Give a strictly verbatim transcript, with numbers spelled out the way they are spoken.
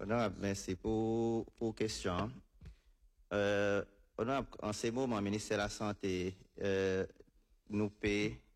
Honorable, merci pour pour question. Euh, honorable, en ces moments, le ministère de la Santé euh, nous paie